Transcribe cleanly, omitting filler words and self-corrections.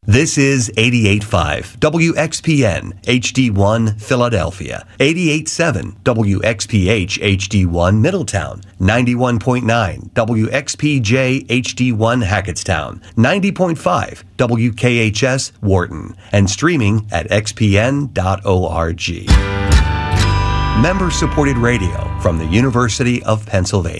This is 88.5 WXPN HD1 Philadelphia, 88.7 WXPH HD1 Middletown, 91.9 WXPJ HD1 Hackettstown, 90.5 WKHS Wharton, and streaming at xpn.org. Member-supported radio from the University of Pennsylvania.